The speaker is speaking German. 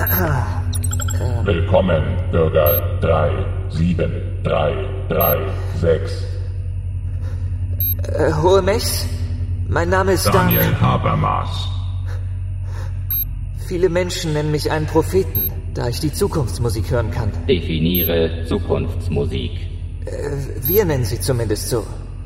Willkommen, Bürger 37336. Hohe Mechs? Mein Name ist Daniel Habermas. Viele Menschen nennen mich einen Propheten, da ich die Zukunftsmusik hören kann. Definiere Zukunftsmusik. Wir nennen sie zumindest so.